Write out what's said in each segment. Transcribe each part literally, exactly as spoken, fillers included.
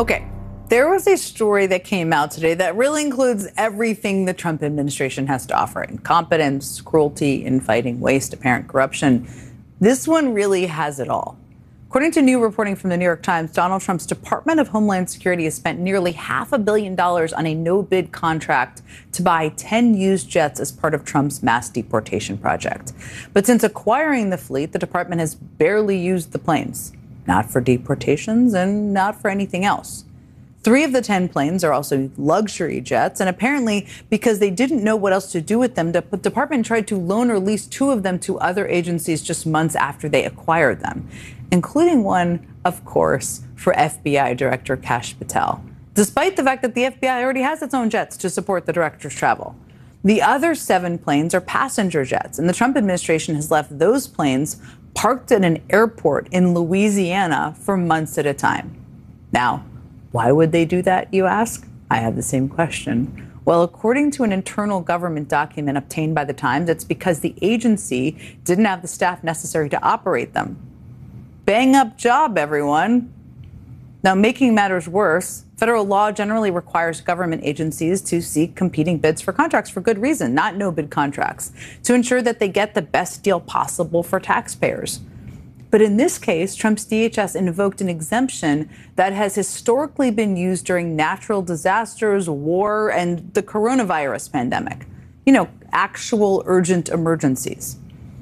Okay, there was a story that came out today that really includes everything the Trump administration has to offer: incompetence, cruelty in fighting waste, apparent corruption. This one really has it all. According to new reporting from the New York Times, Donald Trump's Department of Homeland Security has spent nearly half a billion dollars on a no-bid contract to buy ten used jets as part of Trump's mass deportation project. But since acquiring the fleet, the department has barely used the planes. Not for deportations and not for anything else. Three of the ten planes are also luxury jets, and apparently because they didn't know what else to do with them, the department tried to loan or lease two of them to other agencies just months after they acquired them, including one, of course, for F B I Director Kash Patel, despite the fact that the F B I already has its own jets to support the director's travel. The other seven planes are passenger jets, and the Trump administration has left those planes parked at an airport in Louisiana for months at a time. Now, why would they do that, you ask? I have the same question. Well, according to an internal government document obtained by the Times, it's because the agency didn't have the staff necessary to operate them. Bang up job, everyone. Now, making matters worse, federal law generally requires government agencies to seek competing bids for contracts for good reason, not no-bid contracts, to ensure that they get the best deal possible for taxpayers. But in this case, Trump's D H S invoked an exemption that has historically been used during natural disasters, war, and the coronavirus pandemic. You know, actual urgent emergencies.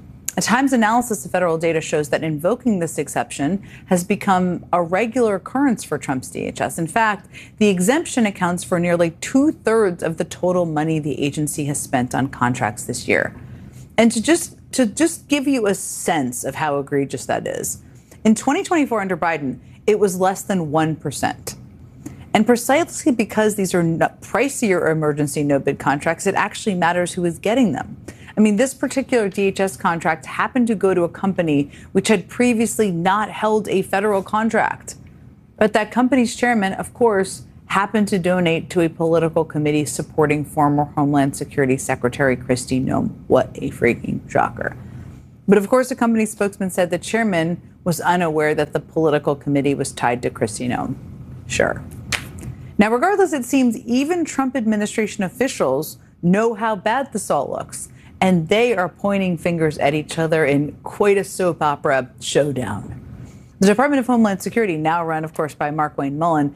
A Times analysis of federal data shows that invoking this exception has become a regular occurrence for Trump's D H S. In fact, the exemption accounts for nearly two-thirds of the total money the agency has spent on contracts this year. And to just to just give you a sense of how egregious that is, in twenty twenty-four under Biden, it was less than one percent. And precisely because these are pricier emergency no-bid contracts, it actually matters who is getting them. I mean, this particular D H S contract happened to go to a company which had previously not held a federal contract. But that company's chairman, of course, happened to donate to a political committee supporting former Homeland Security Secretary Kristi Noem. What a freaking shocker. But of course, the company spokesman said the chairman was unaware that the political committee was tied to Kristi Noem. Sure. Now, regardless, it seems even Trump administration officials know how bad this all looks, and they are pointing fingers at each other in quite a soap opera showdown. The Department of Homeland Security, now run, of course, by Mark Wayne Mullen,